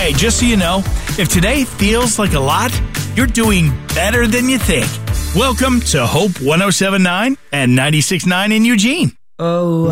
Hey, just so you know, if today feels like a lot, you're doing better than you think. Welcome to Hope 107.9 and 96.9 in Eugene. Oh,